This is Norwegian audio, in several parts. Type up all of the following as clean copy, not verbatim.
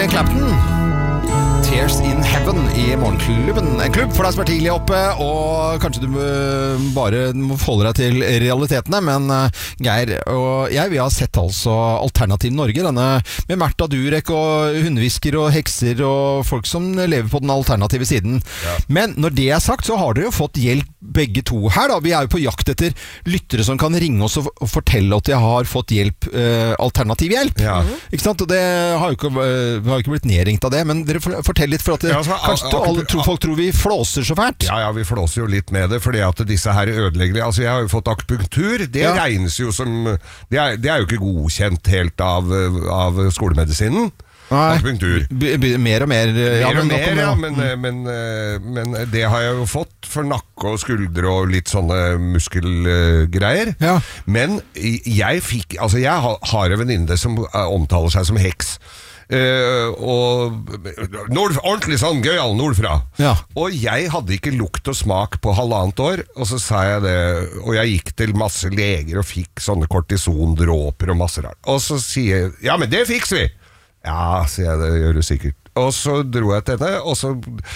Clapton. Tears in Heaven i Morgenklubben. En klubb for deg som er tidlig oppe, og kanskje du bare må forholde deg til realitetene, men Geir og jeg, vi har sett altså Alternativ Norge, denne med Märtha Durek og hundehvisker og hekser og folk som lever på den alternative siden. Ja. Men når det er sagt, så har dere jo fått hjelp begge to her da. Vi er jo på jakt etter lyttere som kan ringe oss og fortelle at de har fått hjelp, alternativ hjelp. Ja. Ikke sant? Og det har jo ikke blitt nedringt av det, men dere fortell litt, for at kanskje folk tror vi flåser så fælt. Ja, vi flåser jo litt med det, fordi at disse her ødelegger. Altså, jeg har jo fått akupunktur. Det regnes jo som det er jo ikke godkjent helt av skolemedisinen. Akupunktur. Mer og mer. Men det har jeg jo fått for nakke og skuldre og litt sånne muskelgreier. Ja. Men jeg har en venninne som omtaler seg som heks. Ordentlig sånn gøyal nordfra. Ja. Og jeg hadde ikke lukt og smak på 1,5 år, og så sa jeg det, og jeg gikk til masse leger og fikk sånne kortisondråper og masse rart. Og så sier jeg, ja, men det fikser vi. Ja, sier jeg, det gjør du sikkert. Og så dro jeg til henne, og så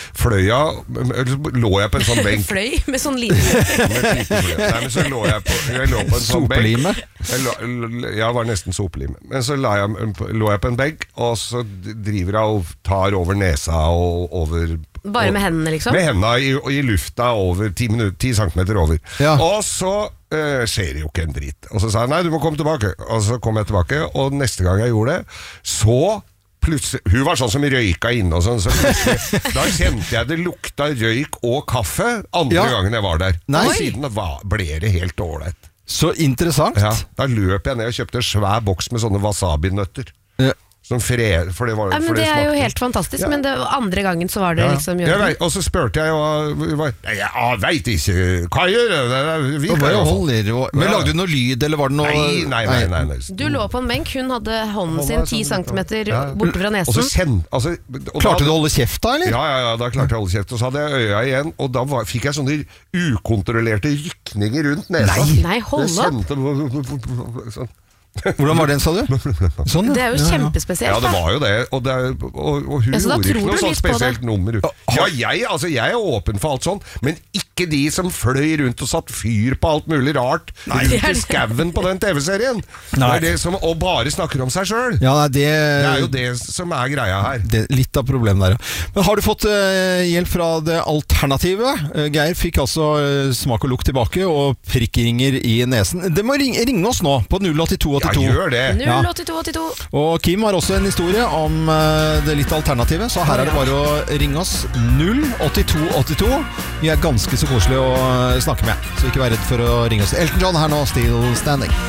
lå jeg på en sånn benk. Fløy med sånn liten Nei, men så lå jeg på en sånn benk. Ja, var nesten sopelime. Men så lå jeg på en benk, og så driver jeg og tar over nesa og over... Bare med hendene, liksom? Med hendene i lufta over 10 centimeter over. Ja. Og så skjer det jo ikke en dritt. Og så sa jeg, nei, du må komme tilbake. Og så kom jeg tilbake, og neste gang jeg gjorde det, så... Plutselig, hun var sånn som røyka inne og sånn, så da kjente jeg det lukta røyk og kaffe andre gangen jeg var der. Og siden ble det helt ålreit. Så interessant. Ja, da løp jeg ned og kjøpte en svær boks med sånne wasabi-nøtter. Ja. Men det er jo helt fantastisk, men det andre gangen så var det liksom og så spurte jeg jeg vet ikke, hva gjør det? Men lagde du noe lyd, eller var det noe? Nei. Du lå på en benk, hun hadde hånden sin 10 centimeter borte fra nesen. Klarte du å holde kjeft da, eller? Ja, da klarte jeg å holde kjeft, og så hadde jeg øya igjen, og da fikk jeg sånne ukontrollerte rykninger rundt nesa. Nei, hold opp! Sånn. Hvordan var den, sa du? Sånn, det er jo kjempespesielt. Ja, det var jo det. Og hun gjorde ikke noe sånn spesielt nummer. Ja, jeg er åpen for alt sånn, men ikke de som fløy rundt og satt fyr på alt mulig rart rundt i skaven på den TV-serien. Det er det som, og bare snakker om seg selv. Ja, det er jo det som er greia her. Det er litt av problemet der, ja. Men har du fått hjelp fra det alternative? Geir fikk altså smak og lukt tilbake, og prikkringer i nesen. Det må ringe oss nå på 08282. Ja, gjør det. 08282. Og Kim har også en historie om det litt alternative, så her er det bare å ringe oss 08282. Vi er ganske så koselige å snakke med, så ikke vær redd for å ringe oss. Elton John her nå, Still Standing.